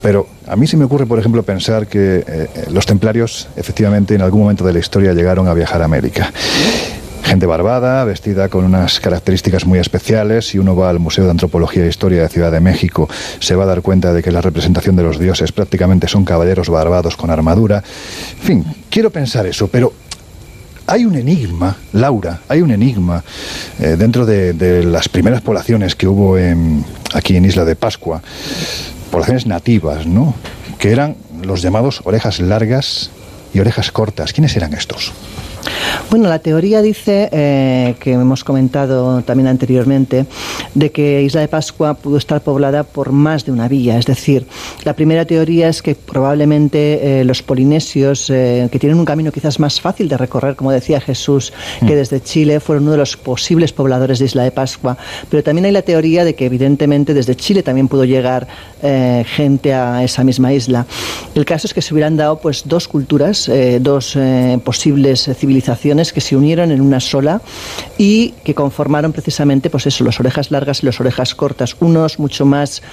Pero a mí se me ocurre, por ejemplo, pensar que los templarios efectivamente en algún momento de la historia llegaron a viajar a América. Gente barbada, vestida con unas características muy especiales. Si uno va al Museo de Antropología e Historia de Ciudad de México, se va a dar cuenta de que la representación de los dioses prácticamente son caballeros barbados con armadura. En fin, quiero pensar eso, pero hay un enigma, Laura, hay un enigma dentro de las primeras poblaciones que hubo aquí en Isla de Pascua, poblaciones nativas, ¿no?, que eran los llamados orejas largas y orejas cortas. ¿Quiénes eran estos? Bueno, la teoría dice, que hemos comentado también anteriormente, de que Isla de Pascua pudo estar poblada por más de una vía. Es decir, la primera teoría es que probablemente los polinesios, que tienen un camino quizás más fácil de recorrer, como decía Jesús, que desde Chile, fueron uno de los posibles pobladores de Isla de Pascua. Pero también hay la teoría de que evidentemente desde Chile también pudo llegar gente a esa misma isla. El caso es que se hubieran dado pues dos culturas, dos posibles civilizaciones que se unieron en una sola y que conformaron precisamente pues eso, las orejas largas y las orejas cortas, unos mucho más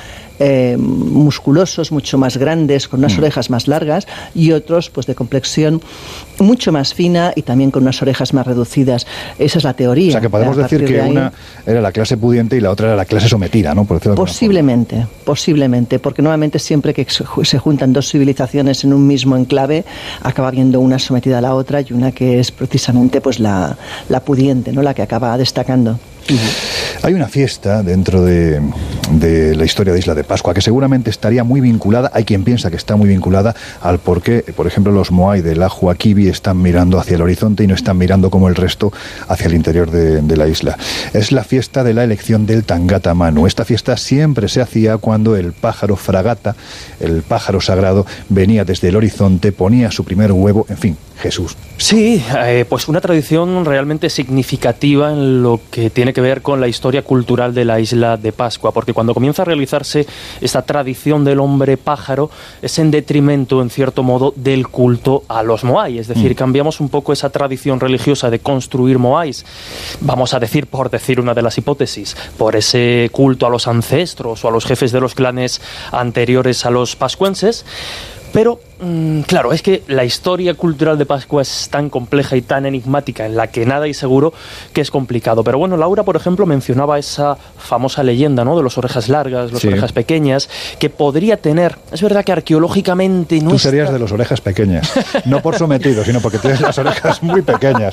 musculosos, mucho más grandes, con unas orejas más largas, y otros pues de complexión mucho más fina y también con unas orejas más reducidas. Esa es la teoría. O sea que podemos decir que una era la clase pudiente y la otra era la clase sometida, ¿no? Por decirlo de posiblemente, porque nuevamente siempre que se juntan dos civilizaciones en un mismo enclave, acaba habiendo una sometida a la otra y una que es precisamente pues la pudiente, ¿no?, la que acaba destacando. Hay una fiesta dentro de la historia de Isla de Pascua que seguramente estaría muy vinculada, hay quien piensa que está muy vinculada al por qué, por ejemplo, los moai del Ajo Akibi están mirando hacia el horizonte y no están mirando como el resto hacia el interior de la isla. Es la fiesta de la elección del Tangata Manu. Esta fiesta siempre se hacía cuando el pájaro fragata, el pájaro sagrado, venía desde el horizonte, ponía su primer huevo, en fin, Jesús. Sí, pues una tradición realmente significativa en lo que tiene que ver con la historia cultural de la Isla de Pascua, porque cuando comienza a realizarse esta tradición del hombre pájaro es en detrimento, en cierto modo, del culto a los moai, es decir, cambiamos un poco esa tradición religiosa de construir moais, vamos a decir, por decir una de las hipótesis, por ese culto a los ancestros o a los jefes de los clanes anteriores a los pascuenses. Pero, claro, es que la historia cultural de Pascua es tan compleja y tan enigmática, en la que nada hay seguro, que es complicado. Pero bueno, Laura, por ejemplo, mencionaba esa famosa leyenda, ¿no?, de las orejas largas, las orejas pequeñas, que podría tener, es verdad que arqueológicamente no. Tú serías de las orejas pequeñas, no por sometido, sino porque tienes las orejas muy pequeñas.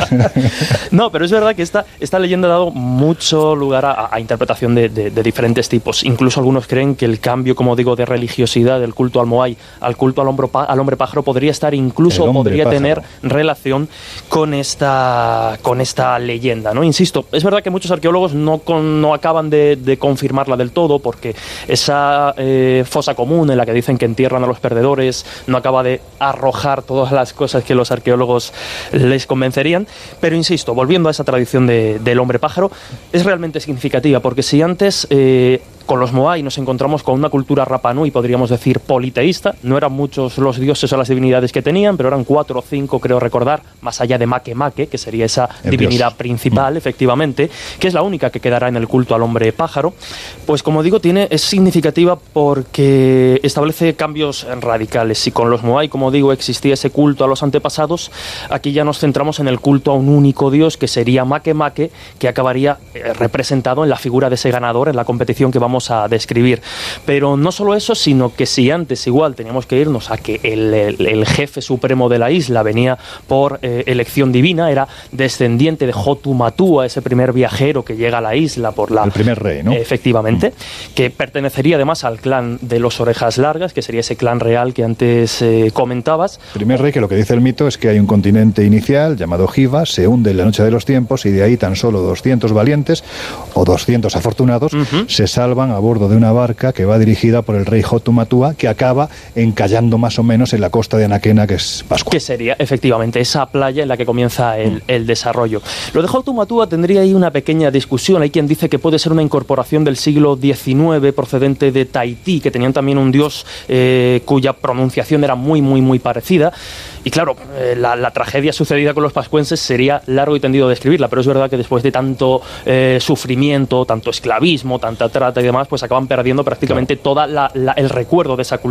No, pero es verdad que esta leyenda ha dado mucho lugar a interpretación de diferentes tipos. Incluso algunos creen que el cambio, como digo, de religiosidad del culto al moai al culto al hombre pájaro podría estar incluso, podría tener relación con esta leyenda, ¿no? Insisto, es verdad que muchos arqueólogos no acaban de confirmarla del todo, porque esa fosa común en la que dicen que entierran a los perdedores no acaba de arrojar todas las cosas que los arqueólogos les convencerían. Pero insisto, volviendo a esa tradición del hombre pájaro, es realmente significativa, porque si antes con los moai nos encontramos con una cultura Rapa Nui, podríamos decir politeísta, no eran muchos los dioses o las divinidades que tenían, pero eran 4 o 5, creo recordar, más allá de Makemake, que sería esa divinidad principal, efectivamente, que es la única que quedará en el culto al hombre pájaro. Pues como digo, es significativa porque establece cambios radicales. Si con los moai, como digo, existía ese culto a los antepasados, aquí ya nos centramos en el culto a un único dios, que sería Makemake, que acabaría representado en la figura de ese ganador en la competición que vamos a describir. Pero no solo eso, sino que si antes igual teníamos que irnos a que el jefe supremo de la isla venía por elección divina, era descendiente de Hotumatua, ese primer viajero que llega a la isla el primer rey, ¿no? Efectivamente, que pertenecería además al clan de los orejas largas, que sería ese clan real que antes comentabas. Primer rey que lo que dice el mito es que hay un continente inicial llamado Jiva, se hunde en la noche de los tiempos y de ahí tan solo 200 valientes o 200 afortunados se salvan a bordo de una barca que va dirigida por el rey Hotumatua, que acaba encallando más o menos en la costa de Anaquena, que es Pascua. Que sería efectivamente esa playa en la que comienza el desarrollo. Lo de Hotumatua tendría ahí una pequeña discusión. Hay quien dice que puede ser una incorporación del siglo XIX procedente de Tahití, que tenían también un dios cuya pronunciación era muy, muy, muy parecida. Y claro, la tragedia sucedida con los pascuenses sería largo y tendido describirla, pero es verdad que después de tanto sufrimiento, tanto esclavismo, tanta trata y demás, pues acaban perdiendo prácticamente todo el recuerdo de esa cultura.